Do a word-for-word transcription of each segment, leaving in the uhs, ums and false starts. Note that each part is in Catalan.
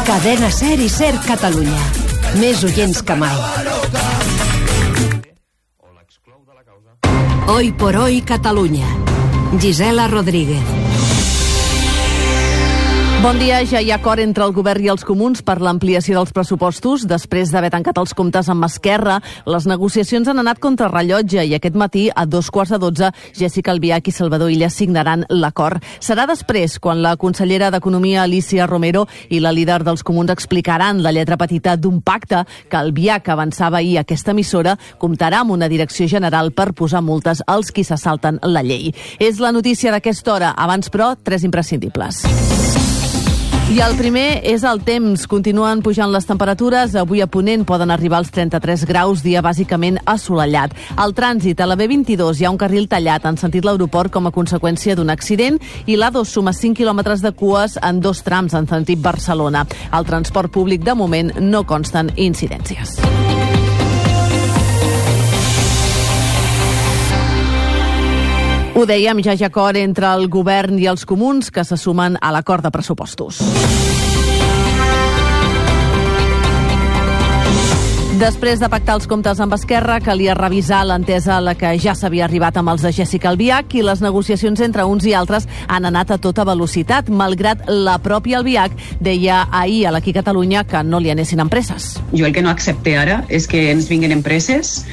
Cadena Ser i Ser Catalunya. Més oients que mai. Hoy por hoy Catalunya. Gisela Rodríguez. Bon dia. Ja hi ha acord entre el govern i els comuns per l'ampliació dels pressupostos. Després d'haver tancat els comptes amb Esquerra, les negociacions han anat contra rellotge i aquest matí, a dos quarts de dotze, Jéssica Albiach i Salvador Illa signaran l'acord. Serà després quan la consellera d'Economia, Alícia Romero, i la líder dels comuns explicaran la lletra petita d'un pacte que Albiach avançava ahir a aquesta emissora comptarà amb una direcció general per posar multes als qui se salten la llei. És la notícia d'aquesta hora. Abans, però, tres imprescindibles. I el primer és el temps. Continuen pujant les temperatures. Avui a Ponent poden arribar als trenta-tres graus, dia bàsicament assolellat. Al trànsit, a la B vint-i-dos hi ha un carril tallat en sentit l'aeroport com a conseqüència d'un accident i l'A dos suma cinc quilòmetres de cues en dos trams en sentit Barcelona. Al transport públic, de moment, no consten incidències. Ho dèiem, ja hi ha acord entre el govern i els comuns que se sumen a l'acord de pressupostos. Després de pactar els comptes amb Esquerra, calia revisar l'entesa a la que ja s'havia arribat amb els de Jéssica Albiach i les negociacions entre uns i altres han anat a tota velocitat, malgrat la pròpia Albiach deia ahir a l'Aquí Catalunya que no li anessin empreses. Jo el que no accepte ara és que ens vinguin empreses.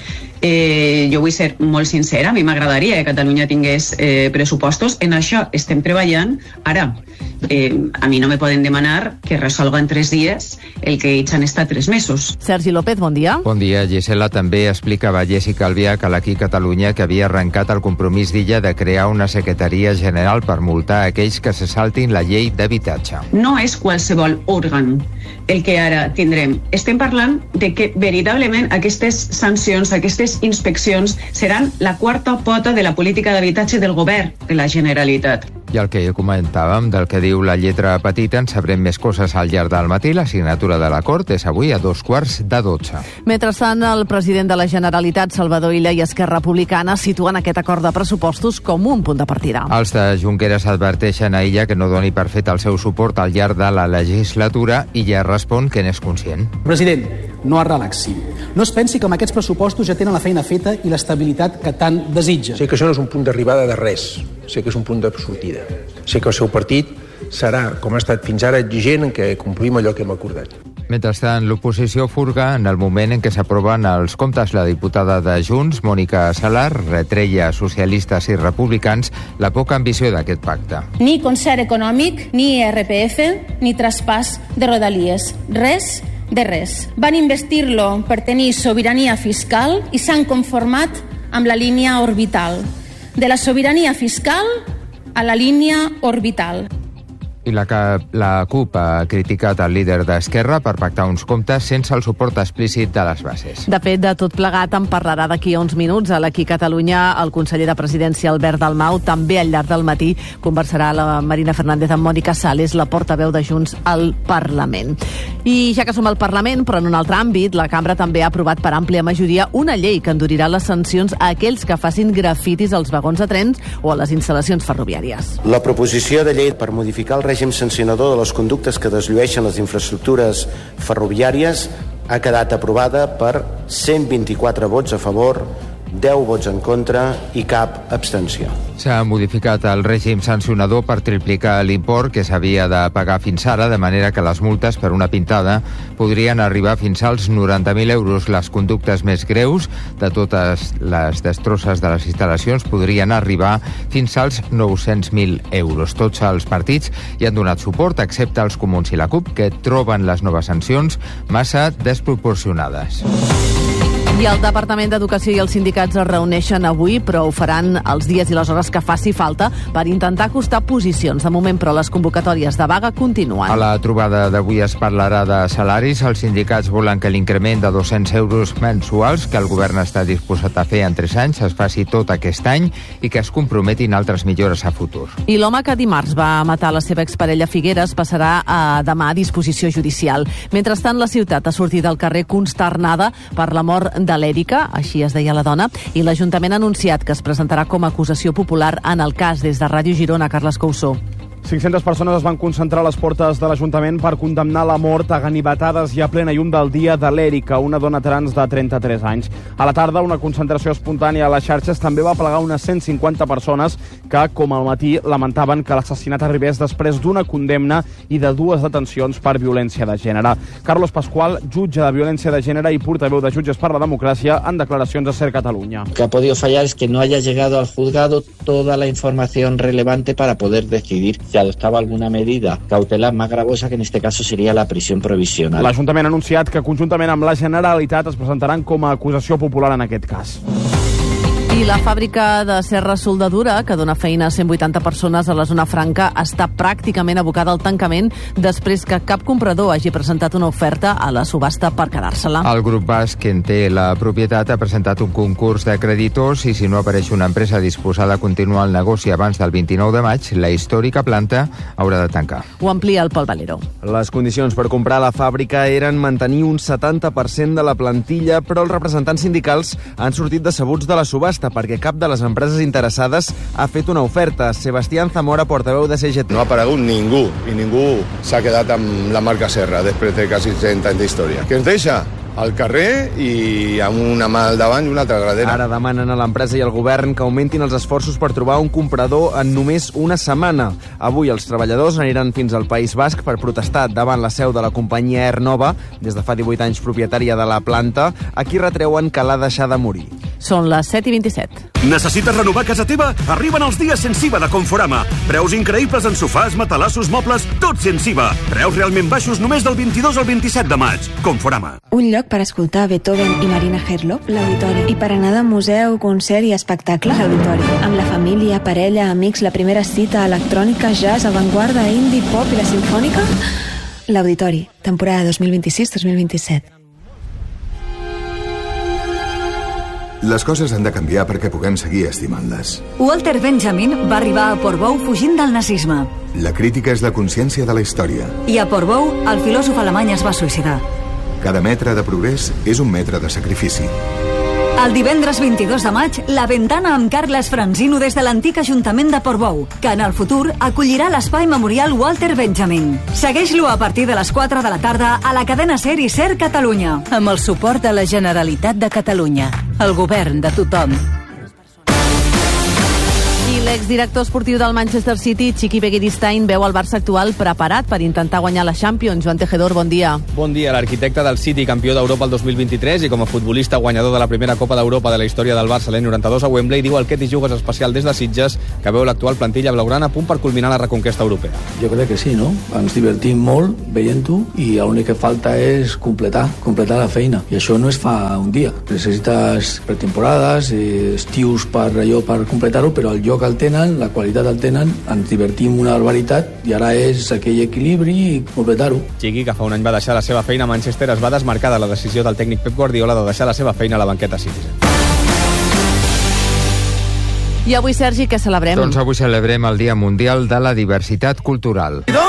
Eh, jo vull ser molt sincera, a mi m'agradaria que Catalunya tingués eh, pressupostos. En això estem treballant. Ara, eh, a mi no me poden demanar que resolga en tres dies el que ells han estat tres mesos. Sergi López, bon dia. Bon dia. Gisela, també explicava Jéssica Albiach a l'Aquí Catalunya que havia arrencat el compromís d'Illa de crear una secretaria general per multar aquells que se saltin la llei d'habitatge. No és qualsevol òrgan el que ara tindrem. Estem parlant de que veritablement aquestes sancions, aquestes inspeccions seran la quarta pota de la política d'habitatge del govern de la Generalitat. I el que comentàvem del que diu la lletra petita, en sabrem més coses al llarg del matí. La signatura de l'acord és avui a dos quarts de dotze. Mentrestant, el president de la Generalitat, Salvador Illa, i Esquerra Republicana situen aquest acord de pressupostos com un punt de partida. Els de Junqueras adverteixen a Illa que no doni per fet el seu suport al llarg de la legislatura i ja respon que n'és conscient. President, no es relaxi. No es pensi que amb aquests pressupostos ja tenen la feina feta i l'estabilitat que tant desitja. Sé que això no és un punt d'arribada de res, sé que és un punt de sortida. Sé que el seu partit serà, com ha estat fins ara, exigent en què complim allò que hem acordat. Mentrestant, l'oposició furga en el moment en què s'aproven els comptes. La diputada de Junts, Mònica Salar, retreia a socialistes i republicans la poca ambició d'aquest pacte. Ni concert econòmic, ni I R P F, ni traspàs de rodalies. Res de res. Van investir-lo per tenir sobirania fiscal i s'han conformat amb la línia orbital. De la sobirania fiscal a la línia orbital. I la, la CUP ha criticat el líder d'Esquerra per pactar uns comptes sense el suport explícit de les bases. De fet, de tot plegat en parlarà d'aquí a uns minuts. A l'Aquí Catalunya, el conseller de Presidència, Albert Dalmau, també al llarg del matí conversarà la Marina Fernández amb Mònica Sales, la portaveu de Junts al Parlament. I ja que som al Parlament, però en un altre àmbit, la Cambra també ha aprovat per àmplia majoria una llei que endurirà les sancions a aquells que facin grafitis als vagons de trens o a les instal·lacions ferroviàries. La proposició de llei per modificar el règim sancionador de les conductes que desllueixen les infraestructures ferroviàries ha quedat aprovada per cent vint-i-quatre vots a favor, deu vots en contra i cap abstenció. S'ha modificat el règim sancionador per triplicar l'import que s'havia de pagar fins ara, de manera que les multes per una pintada podrien arribar fins als noranta mil euros. Les conductes més greus de totes les destrosses de les instal·lacions podrien arribar fins als nou-cents mil euros. Tots els partits hi han donat suport, excepte els comuns i la CUP, que troben les noves sancions massa desproporcionades. I el Departament d'Educació i els sindicats es reuneixen avui, però ho faran els dies i les hores que faci falta per intentar acostar posicions. De moment, però, les convocatòries de vaga continuen. A la trobada d'avui es parlarà de salaris. Els sindicats volen que l'increment de dos-cents euros mensuals que el govern està disposat a fer en tres anys es faci tot aquest any i que es comprometin altres millores a futur. I l'home que dimarts va matar la seva exparella Figueres passarà a demà a disposició judicial. Mentrestant, la ciutat ha sortit al carrer consternada per la mort de l'Èrica, així es deia la dona, i l'Ajuntament ha anunciat que es presentarà com a acusació popular en el cas. Des de Ràdio Girona, Carles Cousó. cinc-centes persones es van concentrar a les portes de l'Ajuntament per condemnar la mort a ganivetades i a plena llum del dia de l'Èrica, una dona trans de trenta-tres anys. A la tarda, una concentració espontània a les xarxes també va aplegar unes cent cinquanta persones que, com al matí, lamentaven que l'assassinat arribés després d'una condemna i de dues detencions per violència de gènere. Carlos Pascual, jutge de violència de gènere i portaveu de Jutges per la Democràcia, en declaracions a Ser Catalunya. Lo que ha podido fallar es que no haya llegado al juzgado toda la información relevante para poder decidir si adoptava alguna medida cautelar más gravosa, que en este caso sería la prisión provisional. L'Ajuntament ha anunciat que conjuntament amb la Generalitat es presentaran com a acusació popular en aquest cas. I la fàbrica de Serra Soldadura, que dona feina a cent vuitanta persones a la zona franca, està pràcticament abocada al tancament després que cap comprador hagi presentat una oferta a la subhasta per quedar-se-la. El grup basc, que en té la propietat, ha presentat un concurs de creditors i si no apareix una empresa disposada a continuar el negoci abans del vint-i-nou de maig, la històrica planta haurà de tancar. Ho amplia el Pol Valero. Les condicions per comprar la fàbrica eren mantenir un setanta per cent de la plantilla, però els representants sindicals han sortit decebuts de la subhasta perquè cap de les empreses interessades ha fet una oferta. Sebastián Zamora, portaveu de C G T. No ha aparegut ningú, i ningú s'ha quedat amb la marca Serra després de quasi trenta anys d'història. Què ens deixa? Al carrer i amb una mà al davant i una altra darrere. Ara demanen a l'empresa i al govern que augmentin els esforços per trobar un comprador en només una setmana. Avui els treballadors aniran fins al País Basc per protestar davant la seu de la companyia Air Nova, des de fa divuit anys propietària de la planta, a qui retreuen que l'ha deixada morir. Són les set i vint-i-set. Necessites renovar casa teva? Arriben els dies sense I V A de Conforama. Preus increïbles en sofàs, matalassos, mobles, tot sense I V A. Preus realment baixos només del vint-i-dos al vint-i-set de maig. Conforama. Un lloc per escoltar Beethoven i Marina Herlop, l'Auditori. I per anar de museu, concert i espectacle, l'Auditori. Amb la família, parella, amics, la primera cita, electrònica, jazz, avantguarda, indie, pop i la simfònica, l'Auditori. Temporada dos mil vint-i-sis dos mil vint-i-set. Les coses han de canviar perquè puguem seguir estimant-les. Walter Benjamin va arribar a Portbou fugint del nazisme. La crítica és la consciència de la història. I a Portbou, el filòsof alemany es va suïcidar. Cada metre de progrés és un metre de sacrifici. El divendres vint-i-dos de maig, La Ventana amb Carles Franzino des de l'antic Ajuntament de Portbou, que en el futur acollirà l'espai memorial Walter Benjamin. Segueix-lo a partir de les quatre de la tarda a la cadena SER i SER Catalunya. Amb el suport de la Generalitat de Catalunya. El govern de tothom. L'exdirector esportiu del Manchester City, Chiqui Begiristain, veu el Barça actual preparat per intentar guanyar la Champions. Joan Tejedor, bon dia. Bon dia. L'arquitecte del City, campió d'Europa el dos mil vint-i-tres i com a futbolista guanyador de la primera Copa d'Europa de la història del Barça l'any noranta-dos a Wembley, diu al Que t'hi jugues especial des de Sitges que veu l'actual plantilla blaugrana a punt per culminar la reconquesta europea. Jo crec que sí, no? Ens divertim molt veient-ho i l'únic que falta és completar, completar la feina. I això no es fa un dia. Necessites pretemporades, estius per allò per completar-ho, però el joc el tenen, la qualitat el tenen, ens divertim una barbaritat i ara és aquell equilibri i completar-ho. Chiqui, que fa un any va deixar la seva feina a Manchester, es va desmarcar de la decisió del tècnic Pep Guardiola de deixar la seva feina a la banqueta Citizen. I avui, Sergi, què celebrem? Doncs avui celebrem el Dia Mundial de la Diversitat Cultural.